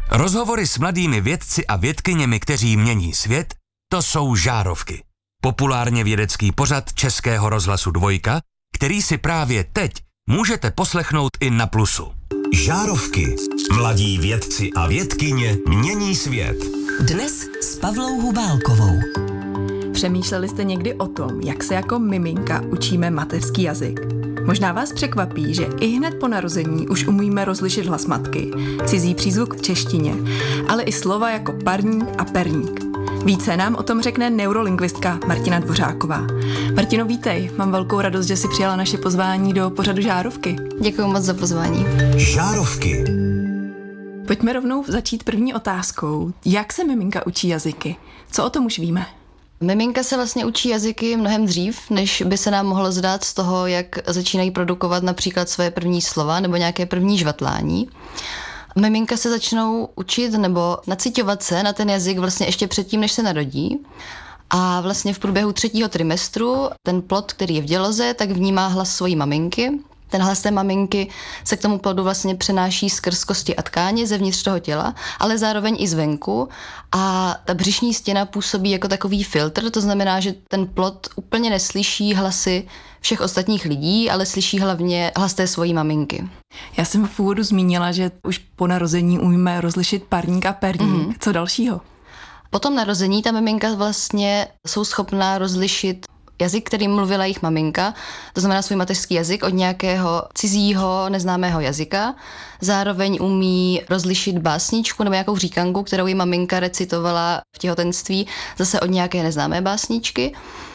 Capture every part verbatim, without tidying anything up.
Rozhovory s mladými vědci a vědkyněmi, kteří mění svět, to jsou Žárovky. Populárně vědecký pořad Českého rozhlasu Dvojka, který si právě teď můžete poslechnout i na Plusu. Žárovky. Mladí vědci a vědkyně mění svět. Dnes s Pavlou Hubálkovou. Přemýšleli jste někdy o tom, jak se jako miminka učíme mateřský jazyk? Možná vás překvapí, že i hned po narození už umíme rozlišit hlas matky, cizí přízvuk v češtině, ale i slova jako parník a perník. Více nám o tom řekne neurolingvistka Martina Dvořáková. Martino, vítej, mám velkou radost, že jsi přijala naše pozvání do pořadu Žárovky. Děkuji moc za pozvání. Žárovky. Pojďme rovnou začít první otázkou. Jak se miminka učí jazyky? Co o tom už víme? Miminka se vlastně učí jazyky mnohem dřív, než by se nám mohlo zdát z toho, jak začínají produkovat například své první slova nebo nějaké první žvatlání. Miminka se začnou učit nebo naciťovat se na ten jazyk vlastně ještě předtím, než se narodí. A vlastně v průběhu třetího trimestru ten plod, který je v děloze, tak vnímá hlas svojí maminky. Ten hlas té maminky se k tomu plodu vlastně přenáší skrz kosti a tkáně zevnitř toho těla, ale zároveň i zvenku. A ta břišní stěna působí jako takový filtr, to znamená, že ten plod úplně neslyší hlasy všech ostatních lidí, ale slyší hlavně hlas té svojí maminky. Já jsem v úvodu zmínila, že už po narození umíme rozlišit parník a perník. Mm-hmm. Co dalšího? Po tom narození ta miminka vlastně jsou schopná rozlišit jazyk, kterým mluvila jejich maminka, to znamená svůj mateřský jazyk, od nějakého cizího, neznámého jazyka. Zároveň umí rozlišit básničku nebo nějakou říkanku, kterou jí maminka recitovala v těhotenství, zase od nějaké neznámé básničky.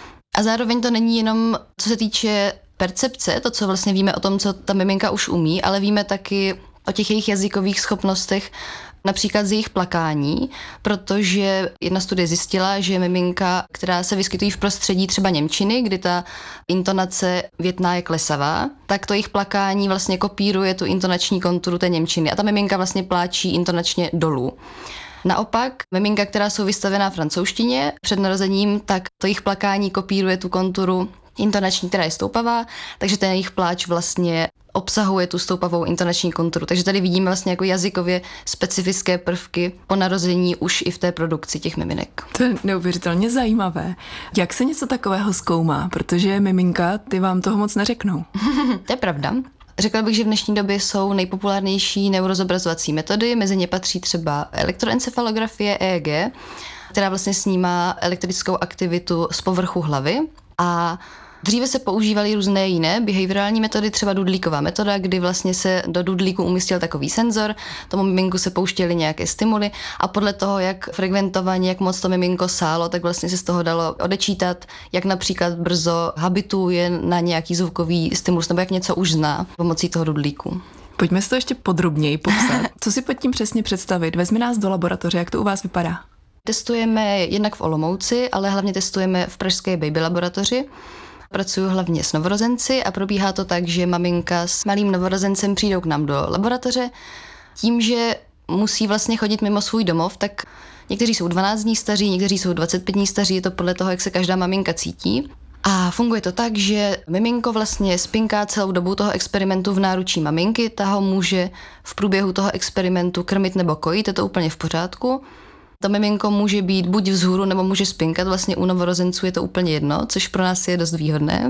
A zároveň to není jenom, co se týče percepce, to, co vlastně víme o tom, co ta miminka už umí, ale víme taky o těch jejich jazykových schopnostech, například z jejich plakání, protože jedna studie zjistila, že miminka, která se vyskytují v prostředí třeba němčiny, kdy ta intonace větná je klesavá, tak to jejich plakání vlastně kopíruje tu intonační konturu té němčiny a ta miminka vlastně pláčí intonačně dolů. Naopak, miminka, která jsou vystavená francouzštině před narozením, tak to jejich plakání kopíruje tu konturu intonační, která je stoupavá, takže ten jejich pláč vlastně obsahuje tu stoupavou intonační konturu. Takže tady vidíme vlastně jako jazykově specifické prvky po narození už i v té produkci těch miminek. To je neuvěřitelně zajímavé. Jak se něco takového zkoumá? Protože miminka, ty vám toho moc neřeknou. To je pravda. Řekla bych, že v dnešní době jsou nejpopulárnější neurozobrazovací metody, mezi ně patří třeba elektroencefalografie E E G, která vlastně snímá elektrickou aktivitu z povrchu hlavy a dříve se používaly různé jiné behaviorální metody, třeba dudlíková metoda, kdy vlastně se do dudlíku umístil takový senzor, tomu miminku se pouštěly nějaké stimuly a podle toho, jak frekventovaně, jak moc to miminko sálo, tak vlastně se z toho dalo odečítat, jak například brzo habituje na nějaký zvukový stimulus nebo jak něco už zná pomocí toho dudlíku. Pojďme si to ještě podrobněji popsat. Co si pod tím přesně představit? Vezmi nás do laboratoře, jak to u vás vypadá? Testujeme jednak v Olomouci, ale hlavně testujeme v pražské baby laboratoři. Pracuju hlavně s novorozenci a probíhá to tak, že maminka s malým novorozencem přijdou k nám do laboratoře. Tím, že musí vlastně chodit mimo svůj domov, tak někteří jsou dvanáct dní staří, někteří jsou dvacet pět dní staří, je to podle toho, jak se každá maminka cítí. A funguje to tak, že miminko vlastně spinká celou dobu toho experimentu v náručí maminky, ta ho může v průběhu toho experimentu krmit nebo kojit, je to úplně v pořádku. To miminko může být buď vzhůru, nebo může spinkat, vlastně u novorozenců je to úplně jedno, což pro nás je dost výhodné.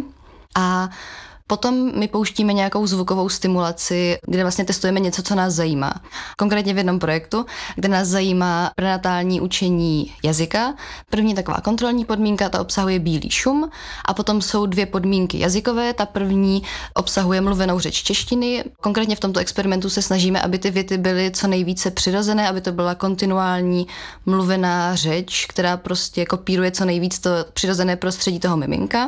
A potom my pouštíme nějakou zvukovou stimulaci, kde vlastně testujeme něco, co nás zajímá. Konkrétně v jednom projektu, kde nás zajímá prenatální učení jazyka. První taková kontrolní podmínka, ta obsahuje bílý šum a potom jsou dvě podmínky jazykové. Ta první obsahuje mluvenou řeč češtiny. Konkrétně v tomto experimentu se snažíme, aby ty věty byly co nejvíce přirozené, aby to byla kontinuální mluvená řeč, která prostě kopíruje co nejvíc to přirozené prostředí toho miminka.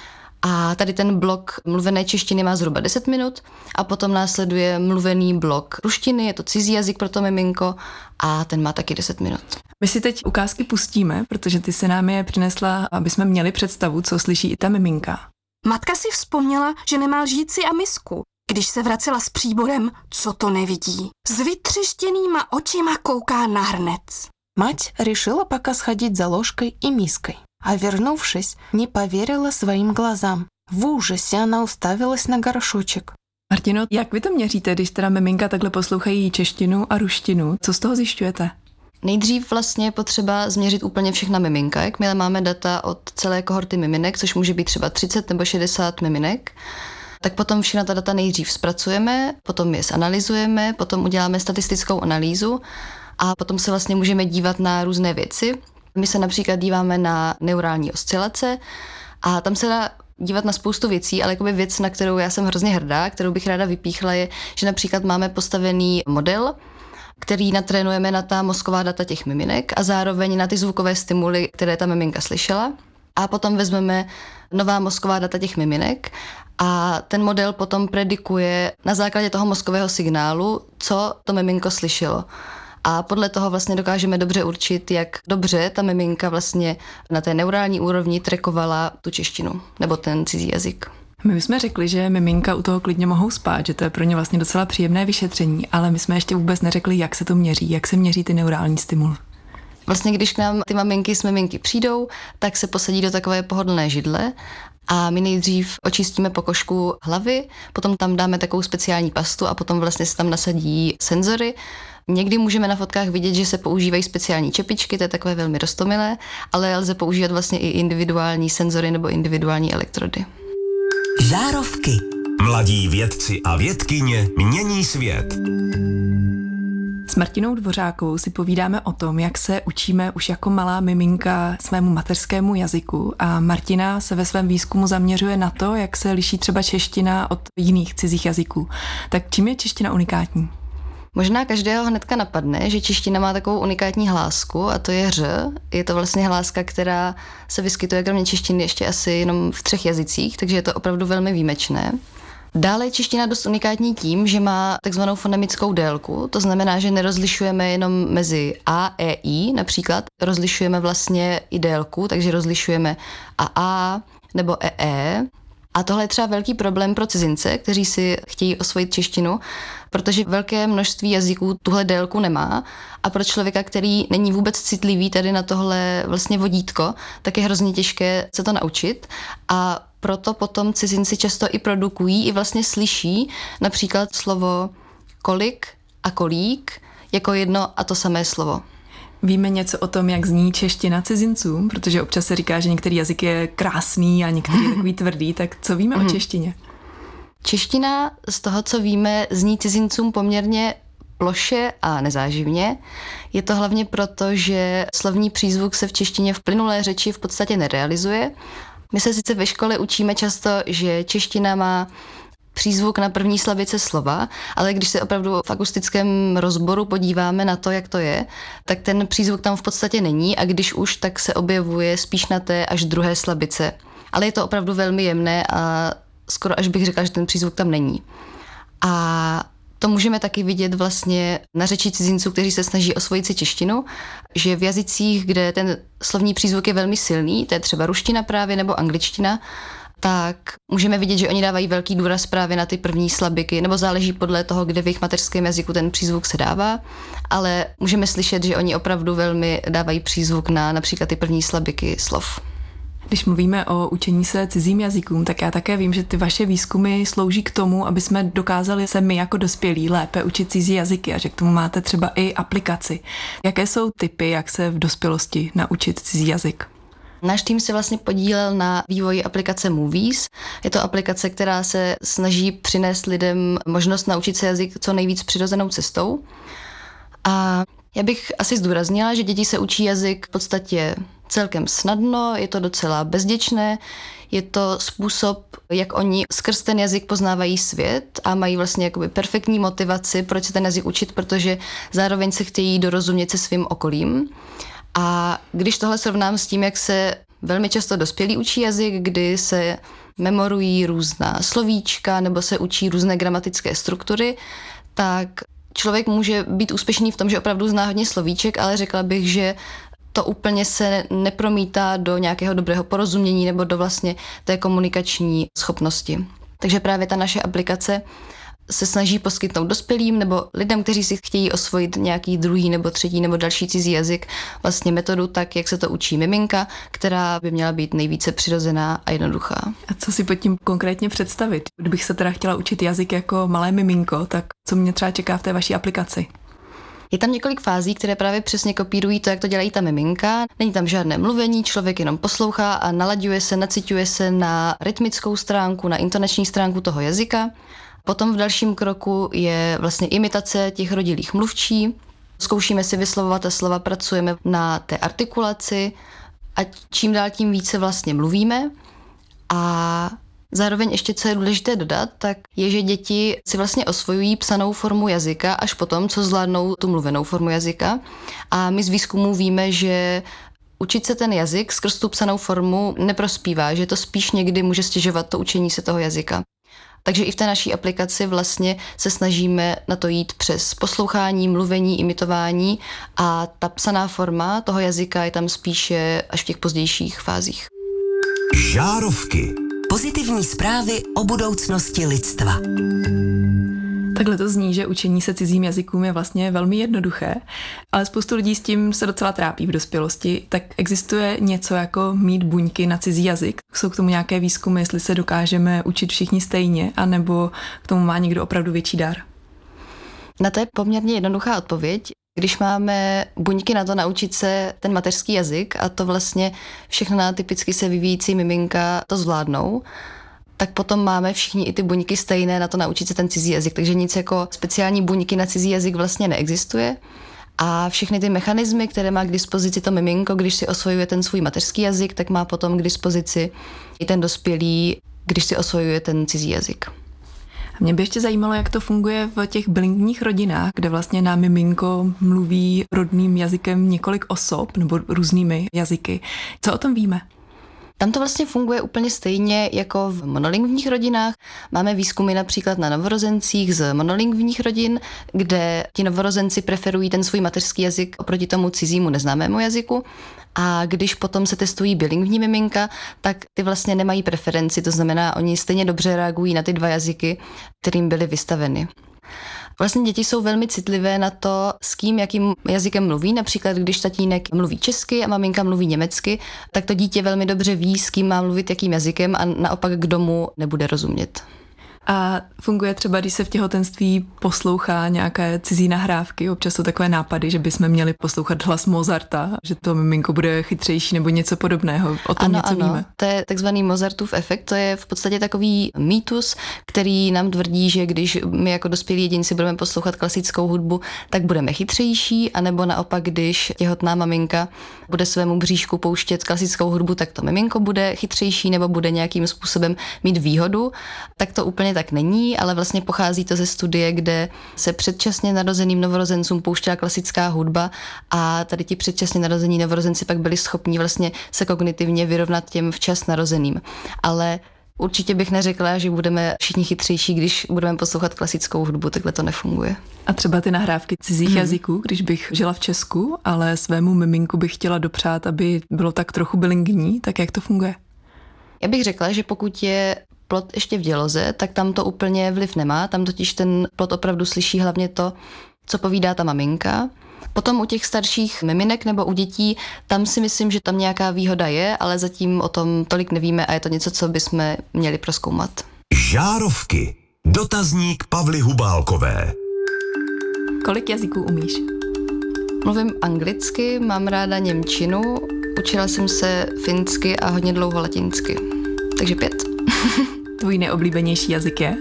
A tady ten blok mluvené češtiny má zhruba deset minut a potom následuje mluvený blok ruštiny, je to cizí jazyk pro to miminko a ten má taky deset minut. My si teď ukázky pustíme, protože ty se nám je přinesla, aby jsme měli představu, co slyší i ta miminka. Matka si vzpomněla, že nemá lžíci a misku. Když se vracela s příborem, co to nevidí. S vytřeštěnýma očima kouká na hrnec. Мать решила пока сходить за ложкой и миской, а вернувшись, не поверила своим глазам. В ужасе она уставилась на горшочек. Martino, jak vy to měříte, když teda miminka takhle poslouchají češtinu a ruštinu? Co z toho zjišťujete? Nejdřív vlastně je potřeba změřit úplně všechna miminka. Jakmile máme data od celé kohorty miminek, což může být třeba třicet nebo šedesát miminek, tak potom všechna ta data nejdřív zpracujeme, potom je zanalyzujeme, potom uděláme statistickou analýzu a potom se vlastně můžeme dívat na různé věci. My se například díváme na neurální oscilace a tam se dá dívat na spoustu věcí, ale jakoby věc, na kterou já jsem hrozně hrdá, kterou bych ráda vypíchla, je, že například máme postavený model, který natrénujeme na ta mozková data těch miminek a zároveň na ty zvukové stimuly, které ta miminka slyšela. A potom vezmeme nová mozková data těch miminek a ten model potom predikuje na základě toho mozkového signálu, co to miminko slyšelo. A podle toho vlastně dokážeme dobře určit, jak dobře ta miminka vlastně na té neurální úrovni trekovala tu češtinu nebo ten cizí jazyk. My bychom řekli, že miminka u toho klidně mohou spát, že to je pro ně vlastně docela příjemné vyšetření, ale my jsme ještě vůbec neřekli, jak se to měří, jak se měří ty neurální stimuly. Vlastně když k nám ty maminky s miminky přijdou, tak se posadí do takové pohodlné židle a my nejdřív očistíme pokožku hlavy, potom tam dáme takovou speciální pastu a potom vlastně se tam nasadí senzory. Někdy můžeme na fotkách vidět, že se používají speciální čepičky, to je takové velmi roztomilé, ale lze používat vlastně i individuální senzory nebo individuální elektrody. Žárovky. Mladí vědci a vědkyně mění svět. S Martinou Dvořákovou si povídáme o tom, jak se učíme už jako malá miminka svému mateřskému jazyku a Martina se ve svém výzkumu zaměřuje na to, jak se liší třeba čeština od jiných cizích jazyků. Tak čím je čeština unikátní? Možná každého hnedka napadne, že čeština má takovou unikátní hlásku a to je ř. Je to vlastně hláska, která se vyskytuje kromě češtiny ještě asi jenom v třech jazycích, takže je to opravdu velmi výjimečné. Dále je čeština dost unikátní tím, že má takzvanou fonemickou délku, to znamená, že nerozlišujeme jenom mezi a, e, i, například rozlišujeme vlastně i délku, takže rozlišujeme a, a nebo e, e. A tohle je třeba velký problém pro cizince, kteří si chtějí osvojit češtinu, protože velké množství jazyků tuhle délku nemá a pro člověka, který není vůbec citlivý tady na tohle vlastně vodítko, tak je hrozně těžké se to naučit a proto potom cizinci často i produkují, i vlastně slyší například slovo kolik a kolík jako jedno a to samé slovo. Víme něco o tom, jak zní čeština cizincům, protože občas se říká, že některý jazyk je krásný a některý je takový tvrdý, tak co víme o češtině? Čeština z toho, co víme, zní cizincům poměrně ploše a nezáživně. Je to hlavně proto, že slovní přízvuk se v češtině v plynulé řeči v podstatě nerealizuje. My se sice ve škole učíme často, že čeština má přízvuk na první slabice slova, ale když se opravdu v akustickém rozboru podíváme na to, jak to je, tak ten přízvuk tam v podstatě není a když už, tak se objevuje spíš na té až druhé slabice. Ale je to opravdu velmi jemné a skoro až bych řekla, že ten přízvuk tam není. A to můžeme taky vidět vlastně na řeči cizinců, kteří se snaží osvojit si češtinu, že v jazycích, kde ten slovní přízvuk je velmi silný, to je třeba ruština právě nebo angličtina, tak můžeme vidět, že oni dávají velký důraz právě na ty první slabiky, nebo záleží podle toho, kde v jejich mateřském jazyku ten přízvuk se dává, ale můžeme slyšet, že oni opravdu velmi dávají přízvuk na například ty první slabiky slov. Když mluvíme o učení se cizím jazykům, tak já také vím, že ty vaše výzkumy slouží k tomu, aby jsme dokázali se my jako dospělí lépe učit cizí jazyky a že k tomu máte třeba i aplikaci. Jaké jsou tipy, jak se v dospělosti naučit cizí jazyk? Náš tým se vlastně podílel na vývoji aplikace Movies. Je to aplikace, která se snaží přinést lidem možnost naučit se jazyk co nejvíc přirozenou cestou. A já bych asi zdůraznila, že děti se učí jazyk v podstatě celkem snadno, je to docela bezděčné, je to způsob, jak oni skrz ten jazyk poznávají svět a mají vlastně jakoby perfektní motivaci, proč se ten jazyk učit, protože zároveň se chtějí dorozumět se svým okolím. A když tohle srovnám s tím, jak se velmi často dospělí učí jazyk, kdy se memorují různá slovíčka nebo se učí různé gramatické struktury, tak člověk může být úspěšný v tom, že opravdu zná hodně slovíček, ale řekla bych, že to úplně se nepromítá do nějakého dobrého porozumění nebo do vlastně té komunikační schopnosti. Takže právě ta naše aplikace se snaží poskytnout dospělým nebo lidem, kteří si chtějí osvojit nějaký druhý nebo třetí nebo další cizí jazyk, vlastně metodu tak, jak se to učí miminka, která by měla být nejvíce přirozená a jednoduchá. A co si pod tím konkrétně představit? Kdybych se teda chtěla učit jazyk jako malé miminko, tak co mě třeba čeká v té vaší aplikaci? Je tam několik fází, které právě přesně kopírují to, jak to dělají ta miminka. Není tam žádné mluvení, člověk jenom poslouchá a nalaďuje se, naciťuje se na rytmickou stránku, na intonační stránku toho jazyka. Potom v dalším kroku je vlastně imitace těch rodilých mluvčí. Zkoušíme si vyslovovat ta slova, pracujeme na té artikulaci a čím dál tím více vlastně mluvíme. A zároveň ještě, co je důležité dodat, tak je, že děti si vlastně osvojují psanou formu jazyka až potom, co zvládnou tu mluvenou formu jazyka. A my z výzkumu víme, že učit se ten jazyk skrz tu psanou formu neprospívá, že to spíš někdy může stěžovat to učení se toho jazyka. Takže i v té naší aplikaci vlastně se snažíme na to jít přes poslouchání, mluvení, imitování a ta psaná forma toho jazyka je tam spíše až v těch pozdějších fázích. Žárovky. Pozitivní zprávy o budoucnosti lidstva. Takhle to zní, že učení se cizím jazykům je vlastně velmi jednoduché, ale spoustu lidí s tím se docela trápí v dospělosti. Tak existuje něco jako mít buňky na cizí jazyk? Jsou k tomu nějaké výzkumy, jestli se dokážeme učit všichni stejně, anebo k tomu má někdo opravdu větší dar? Na to je poměrně jednoduchá odpověď. Když máme buňky na to naučit se ten mateřský jazyk a to vlastně všechna typicky se vyvíjící miminka to zvládnou, tak potom máme všichni i ty buňky stejné na to naučit se ten cizí jazyk. Takže nic jako speciální buňky na cizí jazyk vlastně neexistuje. A všechny ty mechanismy, které má k dispozici to miminko, když si osvojuje ten svůj mateřský jazyk, tak má potom k dispozici i ten dospělý, když si osvojuje ten cizí jazyk. Mě by ještě zajímalo, jak to funguje v těch bilingvních rodinách, kde vlastně na miminko mluví rodným jazykem několik osob nebo různými jazyky. Co o tom víme? Tam to vlastně funguje úplně stejně jako v monolingvních rodinách. Máme výzkumy například na novorozencích z monolingvních rodin, kde ti novorozenci preferují ten svůj mateřský jazyk oproti tomu cizímu neznámému jazyku. A když potom se testují bilingvní miminka, tak ty vlastně nemají preferenci, to znamená, oni stejně dobře reagují na ty dva jazyky, kterým byly vystaveny. Vlastně děti jsou velmi citlivé na to, s kým, jakým jazykem mluví. Například, když tatínek mluví česky a maminka mluví německy, tak to dítě velmi dobře ví, s kým má mluvit, jakým jazykem a naopak kdo mu nebude rozumět. A funguje třeba, když se v těhotenství poslouchá nějaké cizí nahrávky, občas jsou takové nápady, že bychom měli poslouchat hlas Mozarta, že to miminko bude chytřejší nebo něco podobného. O tom ano, něco ano. víme. To je takzvaný Mozartův efekt, to je v podstatě takový mýtus, který nám tvrdí, že když my jako dospělí jedinci budeme poslouchat klasickou hudbu, tak budeme chytřejší, anebo naopak, když těhotná maminka bude svému bříšku pouštět klasickou hudbu, tak to miminko bude chytřejší nebo bude nějakým způsobem mít výhodu. Tak to úplně tak není, ale vlastně pochází to ze studie, kde se předčasně narozeným novorozencům pouštěla klasická hudba a tady ti předčasně narození novorozenci pak byli schopni vlastně se kognitivně vyrovnat těm včas narozeným. Ale určitě bych neřekla, že budeme všichni chytřejší, když budeme poslouchat klasickou hudbu, takhle to nefunguje. A třeba ty nahrávky cizích hmm. jazyků, když bych žila v Česku, ale svému miminku bych chtěla dopřát, aby bylo tak trochu bilingvní, tak jak to funguje? Já bych řekla, že pokud je plod ještě v děloze, tak tam to úplně vliv nemá, tam totiž ten plod opravdu slyší hlavně to, co povídá ta maminka. Potom u těch starších miminek nebo u dětí, tam si myslím, že tam nějaká výhoda je, ale zatím o tom tolik nevíme a je to něco, co bychom měli prozkoumat. Žárovky. Dotazník Pavly Hubálkové. Kolik jazyků umíš? Mluvím anglicky, mám ráda němčinu, učila jsem se finsky a hodně dlouho latinsky. Takže pět. Tvůj nejoblíbenější jazyk je?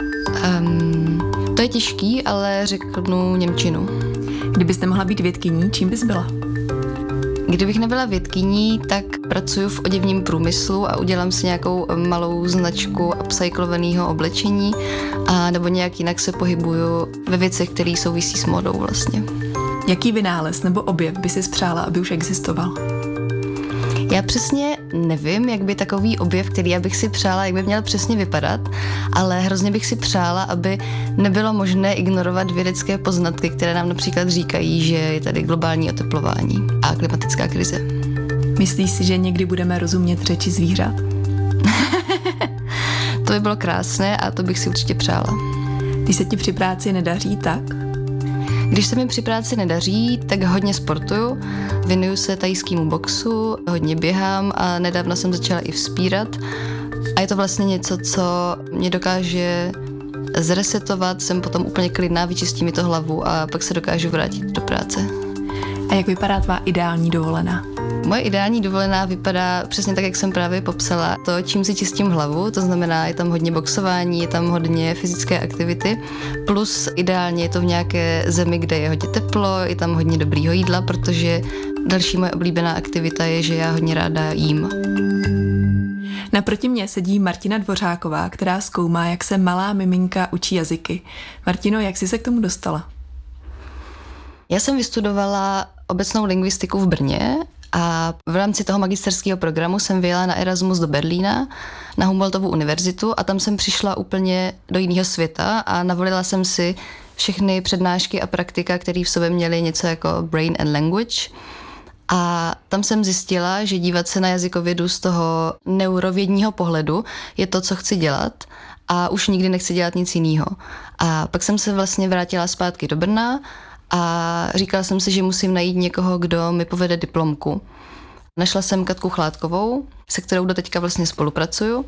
Um, to je těžký, ale řeknu němčinu. Kdybyste mohla být vědkyní, čím bys byla? Kdybych nebyla vědkyní, tak pracuji v oděvním průmyslu a udělám si nějakou malou značku upcyklovaného oblečení a nebo nějak jinak se pohybuju ve věcech, které souvisí s módou vlastně. Jaký vynález nebo objev by si přála, aby už existoval? Já přesně nevím, jak by takový objev, který já bych si přála, jak by měl přesně vypadat, ale hrozně bych si přála, aby nebylo možné ignorovat vědecké poznatky, které nám například říkají, že je tady globální oteplování a klimatická krize. Myslíš si, že někdy budeme rozumět řeči zvířat? To by bylo krásné a to bych si určitě přála. Když se ti při práci nedaří, tak? Když se mi při práci nedaří, tak hodně sportuju, věnuju se thajskému boxu, hodně běhám a nedávno jsem začala i vzpírat. A je to vlastně něco, co mě dokáže zresetovat, jsem potom úplně klidná, vyčistí mi to hlavu a pak se dokážu vrátit do práce. A jak vypadá tvá ideální dovolená? Moje ideální dovolená vypadá přesně tak, jak jsem právě popsala. To, čím si čistím hlavu, to znamená, je tam hodně boxování, je tam hodně fyzické aktivity, plus ideálně je to v nějaké zemi, kde je hodně teplo, je tam hodně dobrýho jídla, protože další moje oblíbená aktivita je, že já hodně ráda jím. Naproti mně sedí Martina Dvořáková, která zkoumá, jak se malá miminka učí jazyky. Martino, jak jsi se k tomu dostala? Já jsem vystudovala obecnou lingvistiku v Brně a v rámci toho magisterského programu jsem vyjela na Erasmus do Berlína, na Humboldtovu univerzitu a tam jsem přišla úplně do jiného světa a navolila jsem si všechny přednášky a praktika, které v sobě měly něco jako brain and language. A tam jsem zjistila, že dívat se na jazykovědu z toho neurovědního pohledu je to, co chci dělat a už nikdy nechci dělat nic jiného. A pak jsem se vlastně vrátila zpátky do Brna a říkala jsem si, že musím najít někoho, kdo mi povede diplomku. Našla jsem Katku Chládkovou, se kterou do teďka vlastně spolupracuju.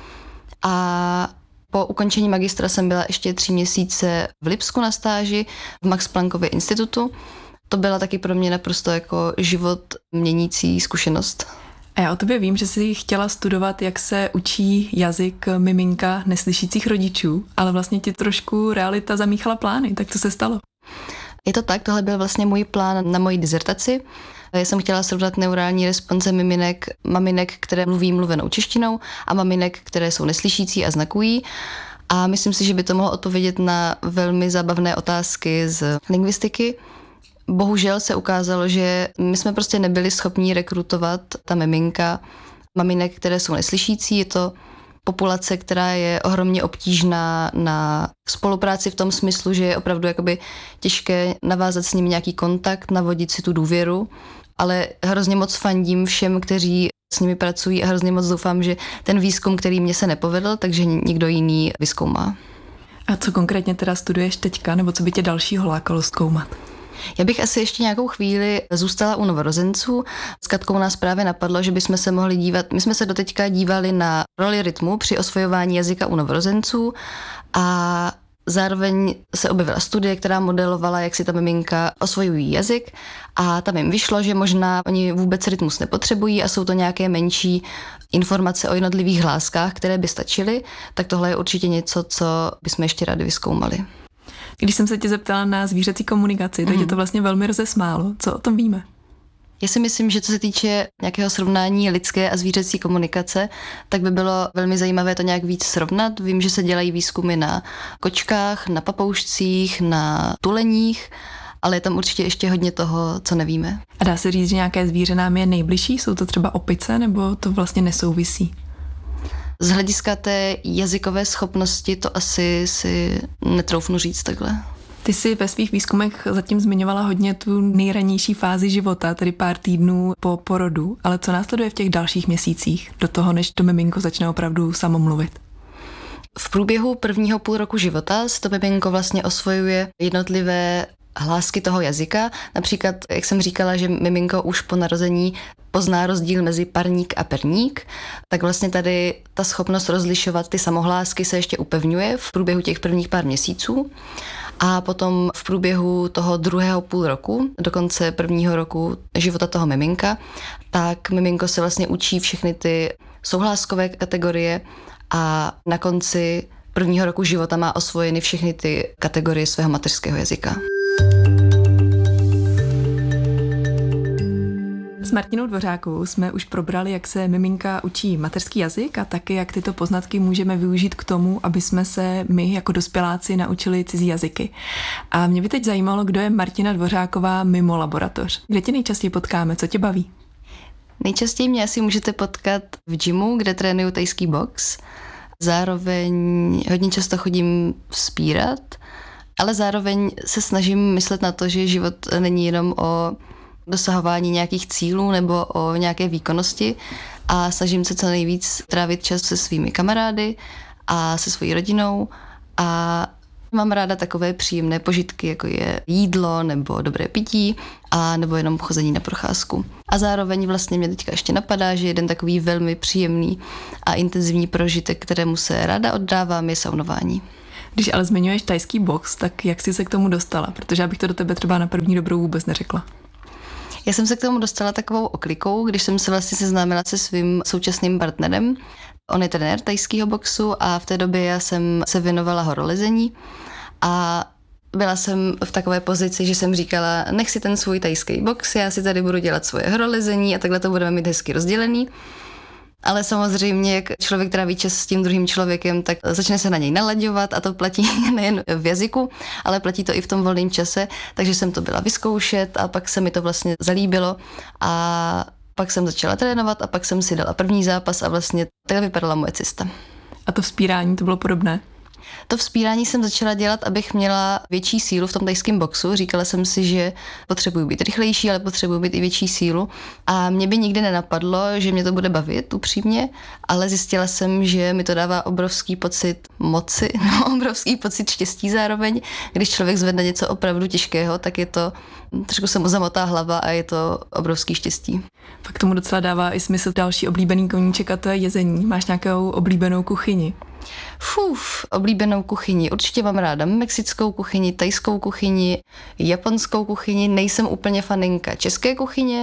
A po ukončení magistra jsem byla ještě tři měsíce v Lipsku na stáži v Max Planckově institutu. To byla taky pro mě naprosto jako život měnící zkušenost. A já o tobě vím, že jsi chtěla studovat, jak se učí jazyk miminka neslyšících rodičů, ale vlastně ti trošku realita zamíchala plány, tak co se stalo? Je to tak, tohle byl vlastně můj plán na moji dizertaci. Já jsem chtěla srovnat neurální response miminek, maminek, které mluví mluvenou češtinou a maminek, které jsou neslyšící a znakují. A myslím si, že by to mohlo odpovědět na velmi zábavné otázky z lingvistiky. Bohužel se ukázalo, že my jsme prostě nebyli schopni rekrutovat ta miminka maminek, které jsou neslyšící. Je to populace, která je ohromně obtížná na spolupráci v tom smyslu, že je opravdu jakoby těžké navázat s nimi nějaký kontakt, navodit si tu důvěru, ale hrozně moc fandím všem, kteří s nimi pracují a hrozně moc doufám, že ten výzkum, který mě se nepovedl, takže někdo jiný vyzkoumá. A co konkrétně teda studuješ teďka, nebo co by tě dalšího lákalo zkoumat? Já bych asi ještě nějakou chvíli zůstala u novorozenců. S Katkou nás právě napadlo, že bychom se mohli dívat, my jsme se doteďka dívali na roli rytmu při osvojování jazyka u novorozenců a zároveň se objevila studie, která modelovala, jak si ta miminka osvojují jazyk a tam jim vyšlo, že možná oni vůbec rytmus nepotřebují a jsou to nějaké menší informace o jednotlivých hláskách, které by stačily, tak tohle je určitě něco, co bychom ještě rádi vyzkoumali. Když jsem se tě zeptala na zvířecí komunikaci, tak mm. je to vlastně velmi rozesmálo. Co o tom víme? Já si myslím, že co se týče nějakého srovnání lidské a zvířecí komunikace, tak by bylo velmi zajímavé to nějak víc srovnat. Vím, že se dělají výzkumy na kočkách, na papoušcích, na tuleních, ale je tam určitě ještě hodně toho, co nevíme. A dá se říct, že nějaké zvíře nám je nejbližší? Jsou to třeba opice, nebo to vlastně nesouvisí? Z hlediska té jazykové schopnosti to asi si netroufnu říct takhle. Ty jsi ve svých výzkumech zatím zmiňovala hodně tu nejranější fázi života, tedy pár týdnů po porodu, ale co následuje v těch dalších měsících, do toho, než to miminko začne opravdu samo mluvit? V průběhu prvního půl roku života se to miminko vlastně osvojuje jednotlivé hlásky toho jazyka. Například, jak jsem říkala, že miminko už po narození pozná rozdíl mezi parník a perník, tak vlastně tady ta schopnost rozlišovat ty samohlásky se ještě upevňuje v průběhu těch prvních pár měsíců. A potom v průběhu toho druhého půl roku, do konce prvního roku života toho miminka, tak miminko se vlastně učí všechny ty souhláskové kategorie a na konci prvního roku života má osvojeny všechny ty kategorie svého mateřského jazyka. S Martinou Dvořákovou jsme už probrali, jak se miminka učí mateřský jazyk a taky, jak tyto poznatky můžeme využít k tomu, aby jsme se my jako dospěláci naučili cizí jazyky. A mě by teď zajímalo, kdo je Martina Dvořáková mimo laboratoř. Kde tě nejčastěji potkáme, co tě baví? Nejčastěji mě asi můžete potkat v gymu, kde trénuju thajský box. Zároveň hodně často chodím vzpírat, ale zároveň se snažím myslet na to, že život není jenom o dosahování nějakých cílů nebo o nějaké výkonnosti a snažím se co nejvíc trávit čas se svými kamarády a se svojí rodinou a Mám ráda takové příjemné požitky, jako je jídlo nebo dobré pití a nebo jenom chození na procházku. A zároveň vlastně mě teďka ještě napadá, že jeden takový velmi příjemný a intenzivní prožitek, kterému se ráda oddávám, je saunování. Když ale zmiňuješ thajský box, tak jak jsi se k tomu dostala? Protože já bych to do tebe třeba na první dobrou vůbec neřekla. Já jsem se k tomu dostala takovou oklikou, když jsem se vlastně seznámila se svým současným partnerem. On je trenér thajského boxu a v té době já jsem se věnovala horolezení a byla jsem v takové pozici, že jsem říkala, nech si ten svůj thajský box, já si tady budu dělat svoje horolezení a takhle to budeme mít hezky rozdělený. Ale samozřejmě, jak člověk tráví čas s tím druhým člověkem, tak začne se na něj nalaďovat a to platí nejen v jazyku, ale platí to i v tom volném čase, takže jsem to byla vyzkoušet a pak se mi to vlastně zalíbilo a pak jsem začala trénovat a pak jsem si dala první zápas a vlastně takhle vypadala moje cesta. A to vzpírání, to bylo podobné? To vzpírání jsem začala dělat, abych měla větší sílu v tom thajském boxu. Říkala jsem si, že potřebuji být rychlejší, ale potřebuji být i větší sílu. A mě by nikdy nenapadlo, že mě to bude bavit, upřímně, ale zjistila jsem, že mi to dává obrovský pocit moci, no, obrovský pocit štěstí zároveň. Když člověk zvedne něco opravdu těžkého, tak je to, trošku se mu zamotá hlava a je to obrovský štěstí. Pak tomu docela dává i smysl další oblíbený koníček a to je jezení. Máš nějakou oblíbenou kuchyni? Fuf, oblíbenou kuchyni. Určitě mám ráda mexickou kuchyni, thajskou kuchyni, japonskou kuchyni. Nejsem úplně faninka české kuchyně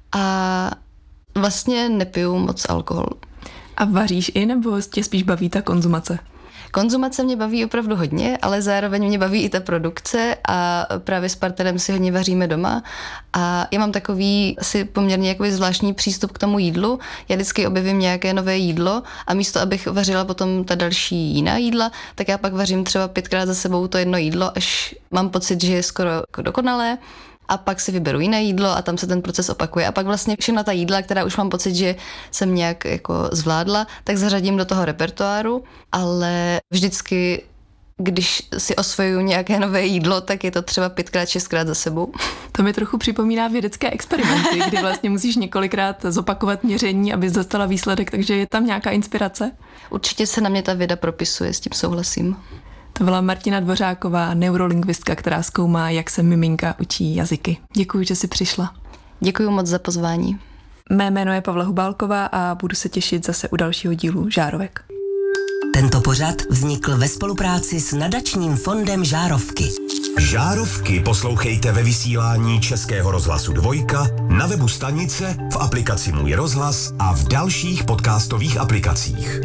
a vlastně nepiju moc alkohol. A vaříš i, nebo tě spíš baví ta konzumace? Konzumace mě baví opravdu hodně, ale zároveň mě baví i ta produkce a právě s partnerem si hodně vaříme doma a já mám takový asi poměrně jakoby zvláštní přístup k tomu jídlu. Já vždycky objevím nějaké nové jídlo a místo, abych vařila potom ta další jiná jídla, tak já pak vařím třeba pětkrát za sebou to jedno jídlo, až mám pocit, že je skoro dokonalé. A pak si vyberu jiné jídlo a tam se ten proces opakuje. A pak vlastně všechna ta jídla, která už mám pocit, že jsem nějak jako zvládla, tak zařadím do toho repertoáru, ale vždycky, když si osvojuju nějaké nové jídlo, tak je to třeba pětkrát, šestkrát za sebou. To mi trochu připomíná vědecké experimenty, kdy vlastně musíš několikrát zopakovat měření, abys dostala výsledek, takže je tam nějaká inspirace? Určitě se na mě ta věda propisuje, s tím souhlasím. To byla Martina Dvořáková, neurolingvistka, která zkoumá, jak se miminka učí jazyky. Děkuji, že jsi přišla. Děkuji moc za pozvání. Mé jméno je Pavla Hubálková a budu se těšit zase u dalšího dílu Žárovek. Tento pořad vznikl ve spolupráci s nadačním fondem Žárovky. Žárovky poslouchejte ve vysílání Českého rozhlasu Dvojka, na webu stanice, v aplikaci Můj rozhlas a v dalších podcastových aplikacích.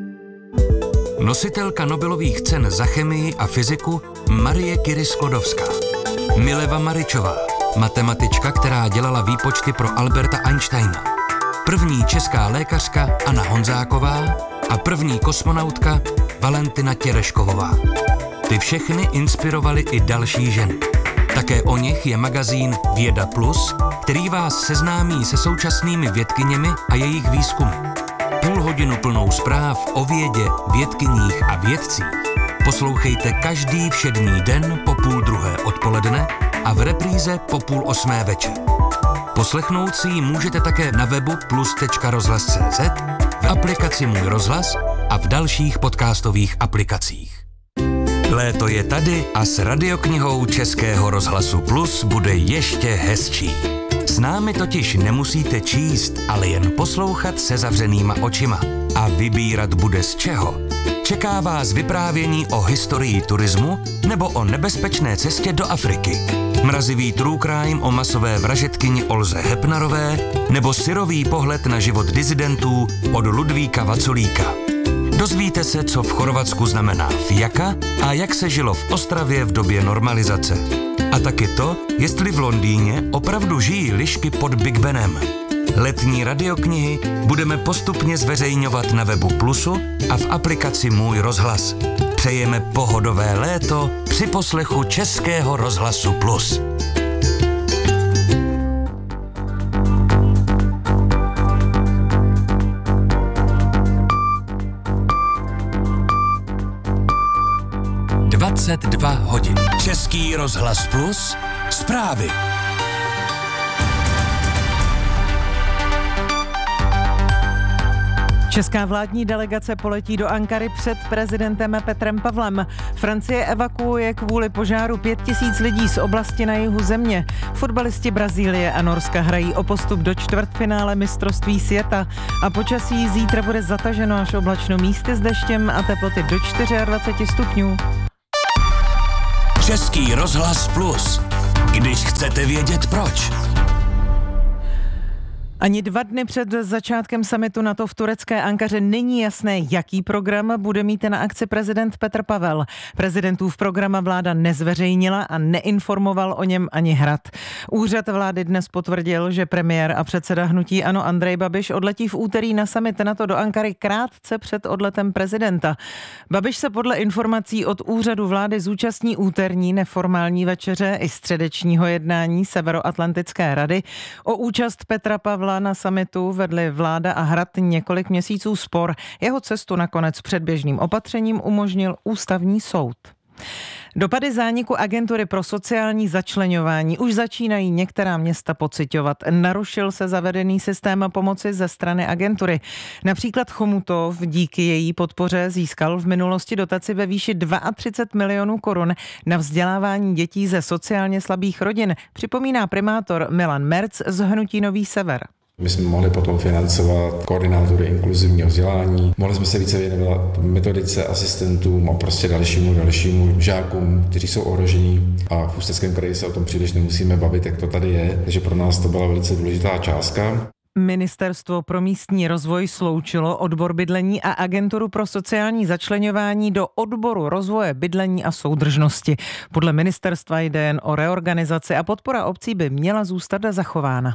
Nositelka Nobelových cen za chemii a fyziku Marie Curie Sklodowska. Mileva Maričová, matematička, která dělala výpočty pro Alberta Einsteina. První česká lékařka Anna Honzáková a první kosmonautka Valentina Tereškovová. Ty všechny inspirovaly i další ženy. Také o nich je magazín Věda Plus, který vás seznámí se současnými vědkyněmi a jejich výzkumy. Půl hodinu plnou zpráv o vědě, vědkyních a vědcích poslouchejte každý všední den po půl druhé odpoledne a v repríze po půl osmé večer. Poslechnout si ji můžete také na webu plus tečka rozhlas tečka cé zet, v aplikaci Můj rozhlas a v dalších podcastových aplikacích. Léto je tady a s radioknihou Českého rozhlasu Plus bude ještě hezčí. S námi totiž nemusíte číst, ale jen poslouchat se zavřenýma očima. A vybírat bude z čeho. Čeká vás vyprávění o historii turismu nebo o nebezpečné cestě do Afriky. Mrazivý true crime o masové vražedkyni Olze Hepnarové nebo syrový pohled na život disidentů od Ludvíka Vaculíka. Dozvíte se, co v Chorvatsku znamená fijaka a jak se žilo v Ostravě v době normalizace. A taky to, jestli v Londýně opravdu žijí lišky pod Big Benem. Letní radioknihy budeme postupně zveřejňovat na webu Plusu a v aplikaci Můj rozhlas. Přejeme pohodové léto při poslechu Českého rozhlasu Plus. dvacet dva hodin. Český rozhlas Plus. Zprávy. Česká vládní delegace poletí do Ankary před prezidentem Petrem Pavlem. Francie evakuuje kvůli požáru pět tisíc lidí z oblasti na jihu země. Fotbalisti Brazílie a Norska hrají o postup do čtvrtfinále mistrovství světa. A počasí zítra bude zataženo až oblačno, místy s deštěm a teploty do dvacet čtyři stupňů. Český rozhlas Plus. Když chcete vědět proč. Ani dva dny před začátkem summitu NATO v turecké Ankaře není jasné, jaký program bude mít na akci prezident Petr Pavel. Prezidentův program vláda nezveřejnila a neinformoval o něm ani Hrad. Úřad vlády dnes potvrdil, že premiér a předseda hnutí ANO Andrej Babiš odletí v úterý na summit NATO do Ankary krátce před odletem prezidenta. Babiš se podle informací od úřadu vlády zúčastní úterní neformální večeře i středečního jednání Severoatlantické rady. O účast Petra Pavla na summitu vedli vláda a Hrad několik měsíců spor. Jeho cestu nakonec předběžným opatřením umožnil ústavní soud. Dopady zániku agentury pro sociální začleňování už začínají některá města pociťovat. Narušil se zavedený systém pomoci ze strany agentury. Například Chomutov díky její podpoře získal v minulosti dotaci ve výši třicet dva milionů korun na vzdělávání dětí ze sociálně slabých rodin, připomíná primátor Milan Merc z hnutí Nový Sever. My jsme mohli potom financovat koordinátory inkluzivního vzdělání, mohli jsme se více věnovat metodice, asistentům a prostě dalšímu, dalšímu žákům, kteří jsou ohrožení, a v Ústeckém kraji se o tom příliš nemusíme bavit, jak to tady je, takže pro nás to byla velice důležitá částka. Ministerstvo pro místní rozvoj sloučilo odbor bydlení a agenturu pro sociální začleňování do odboru rozvoje bydlení a soudržnosti. Podle ministerstva jde jen o reorganizaci a podpora obcí by měla zůstat zachována.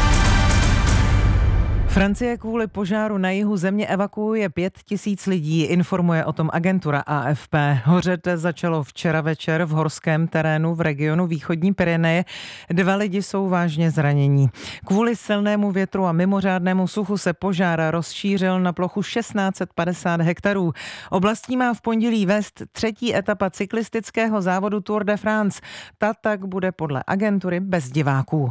Francie kvůli požáru na jihu země evakuuje pět tisíc lidí, informuje o tom agentura A F P. Hořet začalo včera večer v horském terénu v regionu východní Pyreneje. Dva lidi jsou vážně zranění. Kvůli silnému větru a mimořádnému suchu se požár rozšířil na plochu šestnáct set padesát hektarů. Oblastí má v pondělí vést třetí etapa cyklistického závodu Tour de France. Ta tak bude podle agentury bez diváků.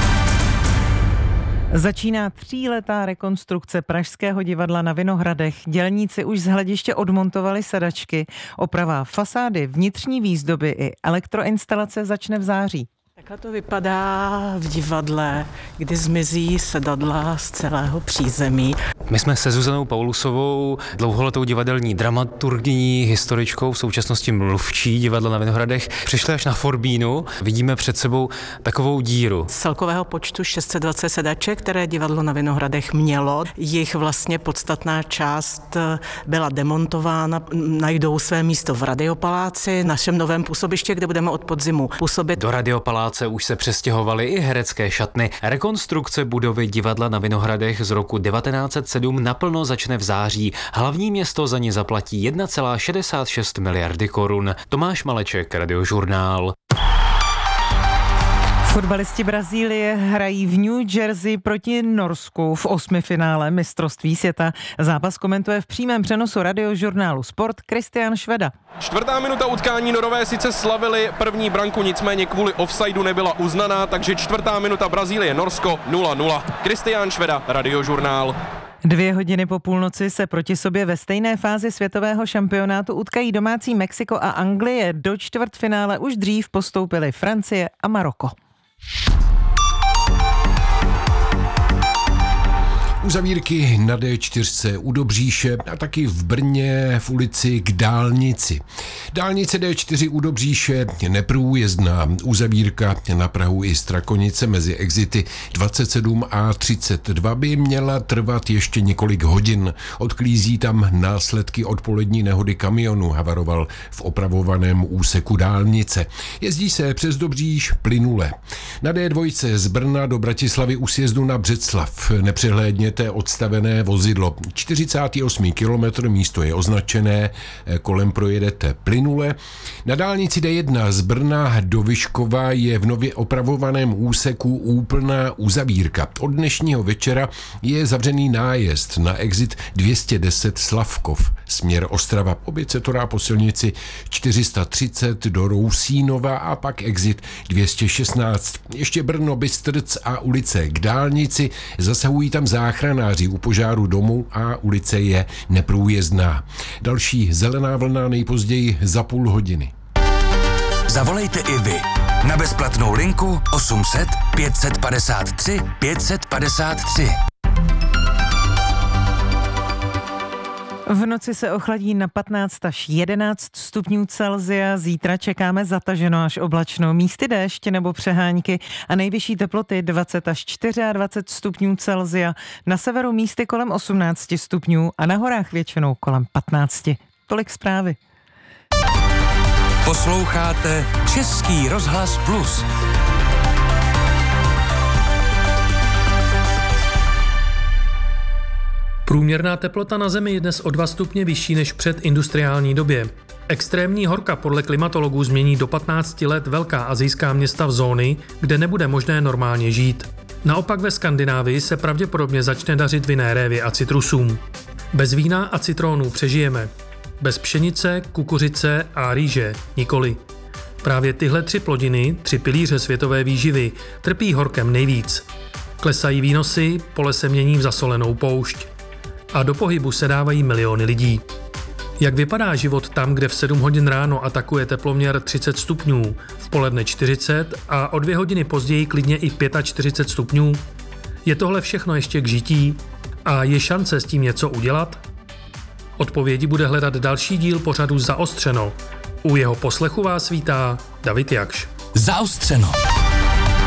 Začíná tříletá rekonstrukce Pražského divadla na Vinohradech. Dělníci už z hlediště odmontovali sedačky. Oprava fasády, vnitřní výzdoby i elektroinstalace začne v září. Takhle to vypadá v divadle, kdy zmizí sedadla z celého přízemí. My jsme se Zuzanou Paulusovou, dlouholetou divadelní dramaturgyní, historičkou, v současnosti mluvčí divadla na Vinohradech, přišli až na Forbínu. Vidíme před sebou takovou díru. Z celkového počtu šest set dvacet sedaček, které divadlo na Vinohradech mělo, jich vlastně podstatná část byla demontována, najdou své místo v Radiopaláci, našem novém působiště, kde budeme od podzimu působit. Do Radiopaláce už se přestěhovaly i herecké šatny. Rekonstrukce budovy divadla na Vinohradech z roku devatenáct set sedm naplno začne v září. Hlavní město za ní zaplatí jedna celá šedesát šest miliardy korun. Tomáš Maleček, Radiožurnál. Fotbalisti Brazílie hrají v New Jersey proti Norsku v osmifinále mistrovství světa. Zápas komentuje v přímém přenosu Radiožurnálu Sport Kristián Šveda. Čtvrtá minuta utkání, Norové sice slavili první branku, nicméně kvůli offsideu nebyla uznaná, takže čtvrtá minuta Brazílie Norsko nula nula. Kristián Šveda, Radiožurnál. Dvě hodiny po půlnoci se proti sobě ve stejné fázi světového šampionátu utkají domácí Mexiko a Anglie. Do čtvrtfinále už dřív postoupily Francie a Maroko. Uzavírky na D čtyři u Dobříše a taky v Brně v ulici k dálnici. Dálnice D čtyři u Dobříše neprůjezdná. Uzavírka na Prahu i Strakonice mezi exity dvacet sedm a třicet dva by měla trvat ještě několik hodin. Odklízí tam následky odpolední nehody kamionu, havaroval v opravovaném úseku dálnice. Jezdí se přes Dobříš plynule. Na D dva z Brna do Bratislavy u sjezdu na Břeclav nepřehlédně odstavené vozidlo. čtyřicátý osmý kilometr, místo je označené, kolem projedete plynule. Na dálnici D jedna z Brna do Vyškova je v nově opravovaném úseku úplná uzavírka. Od dnešního večera je zavřený nájezd na exit dvě stě deset Slavkov, směr Ostrava. Opět se to dá po silnici čtyři sta třicet do Rousínova a pak exit dvě stě šestnáct. Ještě Brno, Bystrc a ulice k dálnici. Zasahují tam záchranáři u požáru domu a ulice je neprůjezdná. Další zelená vlna nejpozději za půl hodiny. Zavolejte i vy na bezplatnou linku osm set pět set padesát tři pět set padesát tři. V noci se ochladí na patnáct až jedenáct stupňů Celsia, zítra čekáme zataženo až oblačno, místy déšť nebo přehánky a nejvyšší teploty dvacet až dvacet čtyři stupňů Celsia, na severu místy kolem osmnáct stupňů a na horách většinou kolem patnáct. Tolik zprávy. Posloucháte Český rozhlas Plus. Průměrná teplota na Zemi je dnes o dva stupně vyšší než v předindustriální době. Extrémní horka podle klimatologů změní do patnácti let velká asijská města v zóny, kde nebude možné normálně žít. Naopak ve Skandinávii se pravděpodobně začne dařit vinné révy a citrusům. Bez vína a citrónů přežijeme. Bez pšenice, kukuřice a rýže nikoli. Právě tyhle tři plodiny, tři pilíře světové výživy, trpí horkem nejvíc. Klesají výnosy, pole se mění v zasolenou poušť. A do pohybu se dávají miliony lidí. Jak vypadá život tam, kde v sedm hodin ráno atakuje teploměr třicet stupňů, v poledne čtyřicet a o dvě hodiny později klidně i čtyřicet pět stupňů? Je tohle všechno ještě k žití? A je šance s tím něco udělat? Odpovědi bude hledat další díl pořadu Zaostřeno. U jeho poslechu vás vítá David Jakš. Zaostřeno.